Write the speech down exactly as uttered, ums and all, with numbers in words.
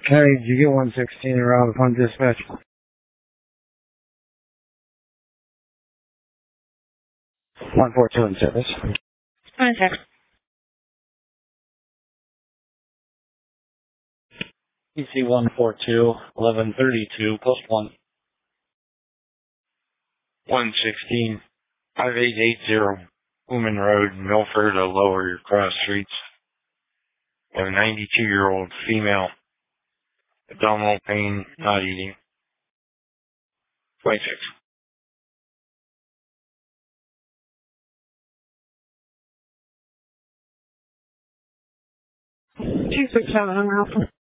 Hey, did you get one sixteen around upon dispatch? one four two in service. Contact. E C one four two, eleven thirty-two, post one. one sixteen, five eight eight zero, Lumen Road, Milford, to lower your cross streets. A ninety-two-year-old female, abdominal pain, not eating. twenty-six. two six seven, Alpha.